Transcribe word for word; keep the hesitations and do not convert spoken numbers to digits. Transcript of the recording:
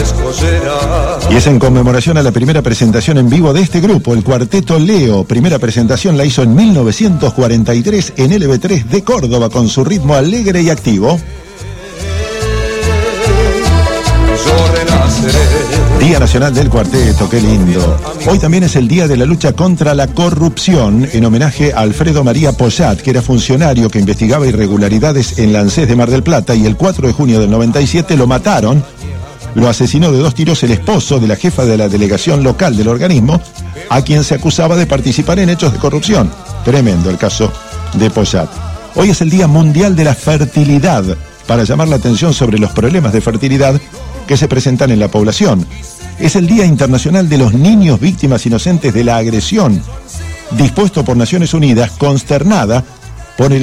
Y es en conmemoración a la primera presentación en vivo de este grupo, el Cuarteto Leo. Primera presentación la hizo en mil novecientos cuarenta y tres en L B tres de Córdoba, con su ritmo alegre y activo. Día Nacional del Cuarteto, qué lindo. Hoy también es el Día de la Lucha contra la Corrupción, en homenaje a Alfredo María Poyat, que era funcionario que investigaba irregularidades en la ANSES de Mar del Plata, y el cuatro de junio del noventa y siete lo mataron. Lo asesinó de dos tiros el esposo de la jefa de la delegación local del organismo, a quien se acusaba de participar en hechos de corrupción. Tremendo el caso de Poyat. Hoy es el Día Mundial de la Fertilidad, para llamar la atención sobre los problemas de fertilidad que se presentan en la población. Es el Día Internacional de los Niños Víctimas Inocentes de la Agresión, dispuesto por Naciones Unidas, consternada por el